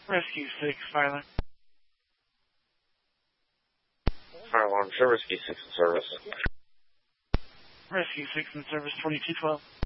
Rescue 6, fire alarm. Fire alarm, show Rescue 6 in service. Rescue 6 in service, 2212.